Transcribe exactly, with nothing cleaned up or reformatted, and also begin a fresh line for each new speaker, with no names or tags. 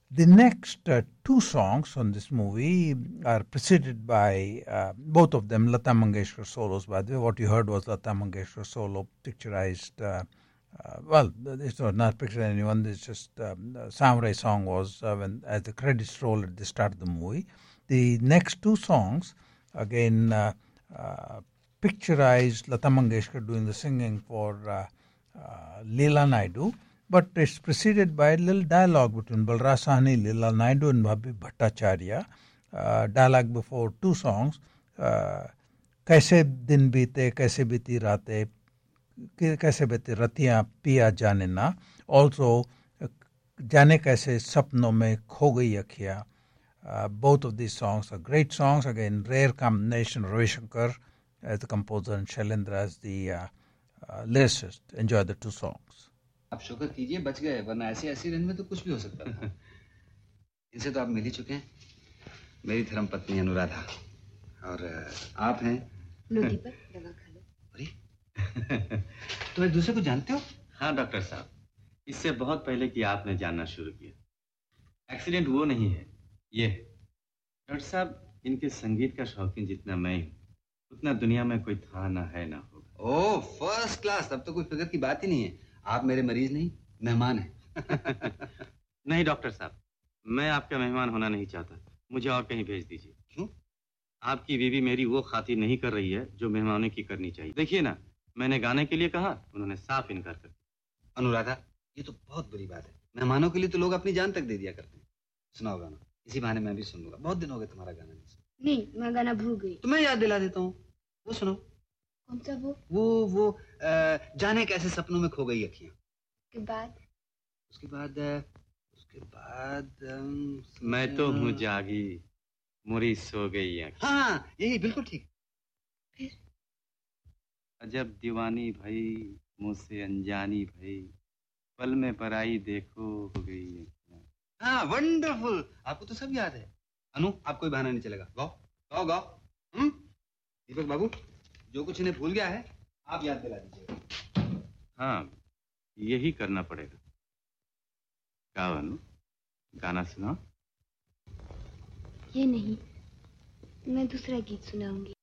The next uh, two songs on this movie are preceded by uh, both of them Lata Mangeshkar solos. By the way, what you heard was Lata Mangeshkar solo picturized. Uh, uh, well, it's not, not pictured anyone. It's just um, the Samurai song was uh, when as the credits roll at the start of the movie. The next two songs again uh, uh, picturized Lata Mangeshkar doing the singing for uh, uh, Leela Naidu, but it's preceded by a little dialogue between Balraj Sahni, Leela Naidu, and Bhabhi Bhattacharya. Uh, dialogue before two songs. Uh, कैसे दिन बीते कैसे बीती रातें कैसे बीती रतियां पिया जाने ना also uh, जाने कैसे सपनों में खो गई अखियां. Uh, both of these songs are great songs. Again, rare combination. Ravi Shankar as the composer and Shailendra as the uh, uh, lyricist. Enjoy the two songs.
आप शुक्र कीजिए बच गए, वरना ऐसी ऐसी रेंज में तो कुछ भी हो सकता था. इनसे तो आप मिल ही चुके हैं. मेरी धर्म पत्नी अनुराधा और आप हैं.
लो दीपक, दवा खा लो.
अरे तो एक दूसरे को जानते हो?
हाँ डॉक्टर साहब, इससे बहुत पहले कि आपने जानना शुरू किया. एक्सीडेंट वो नहीं है, ये है. डॉक्टर साहब, इनके संगीत का शौकीन जितना मैं हूँ, उतना दुनिया में कोई था ना है ना होगा.
ओह फर्स्ट क्लास, तब तो कोई फिक्र की बात ही नहीं है. आप मेरे मरीज नहीं, मेहमान हैं.
नहीं डॉक्टर साहब, मैं आपका मेहमान होना नहीं चाहता. मुझे और कहीं भेज दीजिए.
क्यों?
आपकी बीवी मेरी वो खातिर नहीं कर रही है जो मेहमानों की करनी चाहिए. देखिए ना, मैंने गाने के लिए कहा, उन्होंने साफ इनकार कर दिया.
अनुराधा, ये तो बहुत बुरी बात है. मेहमानों के लिए तो लोग अपनी जान तक दे दिया करते हैं. सुनाओ गाना, इसी बहाने मैं भी सुन लूंगा. बहुत दिन हो गए तुम्हारा गाना नहीं सुना.
नहीं, मैं गाना भूल गई.
तो मैं याद दिला देता हूँ. वो सुनो.
कौन सा? वो
वो वो आ, जाने कैसे सपनों में खो गई अखियां.
के बाद
उसके बाद उसके बाद
मैं तो हूँ जागी, मुरी सो गई.
हाँ यही बिल्कुल ठीक.
फिर
अजब दीवानी भई, मुझसे अनजानी भई, पल में पराई देखो हो गई.
हाँ वंडरफुल. आपको तो सब याद है. अनु, आप कोई बहाना नहीं चलेगा. गाओ गाओ गाओ. हम्म दीपक बाबू, जो कुछ इन्हें भूल गया है आप याद दिला दीजिएगा.
हाँ, यही करना पड़ेगा. गाओ अनु, गाना सुनाओ.
ये नहीं, मैं दूसरा गीत सुनाऊंगी.